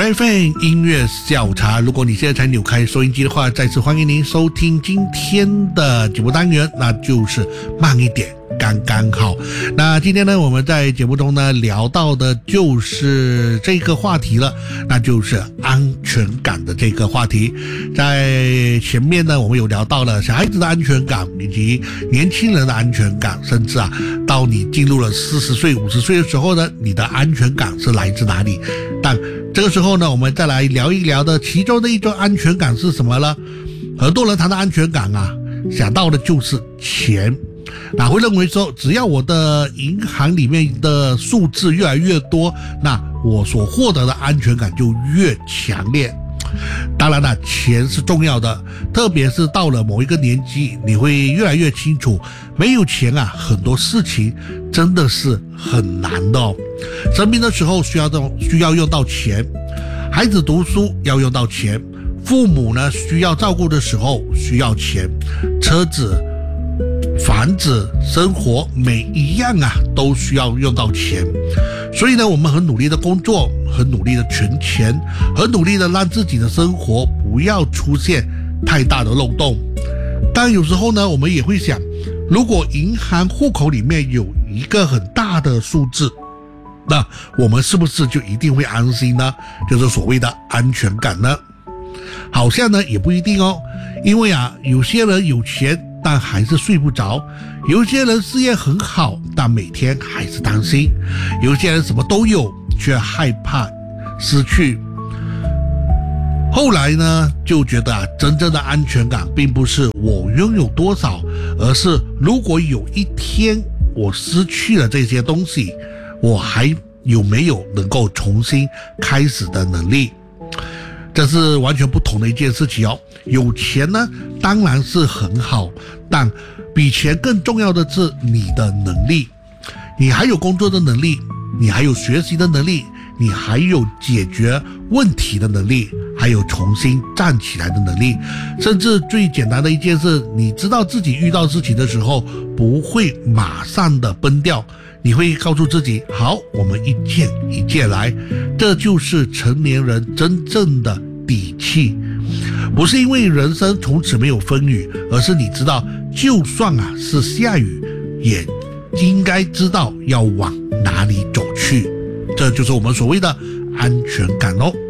FM 音乐下午茶，如果你现在才扭开收音机的话，再次欢迎您收听今天的节目单元，那就是慢一点刚刚好。那今天呢，我们在节目中呢聊到的就是这个话题了，那就是安全感的这个话题。在前面呢，我们有聊到了小孩子的安全感，以及年轻人的安全感，甚至到你进入了40岁、50岁的时候呢，你的安全感是来自哪里？但这个时候呢，我们再来聊一聊的其中的一种安全感是什么呢？很多人谈到安全感想到的就是钱。那会认为说，只要我的银行里面的数字越来越多，那我所获得的安全感就越强烈。当然了，钱是重要的，特别是到了某一个年纪，你会越来越清楚，没有钱很多事情真的是很难的哦。生病的时候需要用到钱，孩子读书要用到钱，父母呢需要照顾的时候需要钱，车子、房子、生活每一样都需要用到钱。所以呢，我们很努力的工作，很努力的存钱，很努力的让自己的生活不要出现太大的漏洞。但有时候呢，我们也会想，如果银行户口里面有一个很大的数字，那我们是不是就一定会安心呢？就是所谓的安全感呢？好像呢也不一定哦，因为有些人有钱但还是睡不着，有些人事业很好但每天还是担心，有些人什么都有却害怕失去。后来呢就觉得真正的安全感并不是我拥有多少，而是如果有一天我失去了这些东西，我还有没有能够重新开始的能力。这是完全不同的一件事情哦。有钱呢当然是很好，但比钱更重要的是你的能力。你还有工作的能力，你还有学习的能力，你还有解决问题的能力，还有重新站起来的能力。甚至最简单的一件事，你知道自己遇到事情的时候不会马上的崩掉，你会告诉自己，好，我们一件一件来。这就是成年人真正的底气。不是因为人生从此没有风雨，而是你知道就算是下雨，也应该知道要往哪里走去。这就是我们所谓的安全感哦。